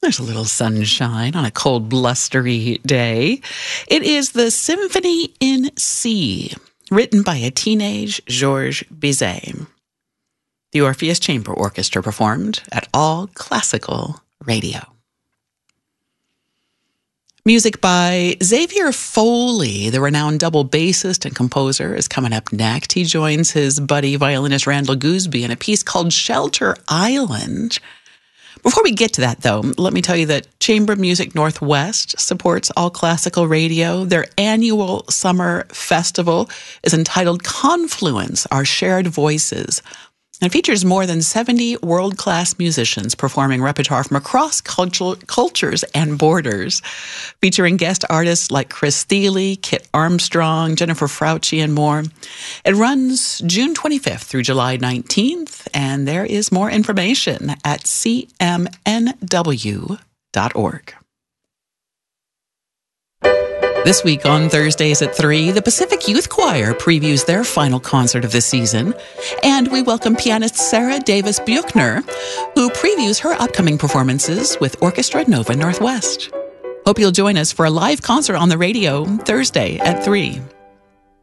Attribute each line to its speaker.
Speaker 1: there's a little sunshine on a cold, blustery day. It is the Symphony in C, written by a teenage Georges Bizet. The Orpheus Chamber Orchestra performed at All Classical Radio. Music by Xavier Foley, the renowned double bassist and composer, is coming up next. He joins his buddy violinist Randall Gooseby in a piece called Shelter Island. Before we get to that, though, let me tell you that Chamber Music Northwest supports All Classical Radio. Their annual summer festival is entitled Confluence, Our Shared Voices. And features more than 70 world-class musicians performing repertoire from across cultures and borders, featuring guest artists like Chris Thile, Kit Armstrong, Jennifer Frautschi, and more. It runs June 25th through July 19th, and there is more information at cmnw.org. This week on Thursdays at 3, the Pacific Youth Choir previews their final concert of the season, and we welcome pianist Sarah Davis Buechner, who previews her upcoming performances with Orchestra Nova Northwest. Hope you'll join us for a live concert on the radio Thursday at 3.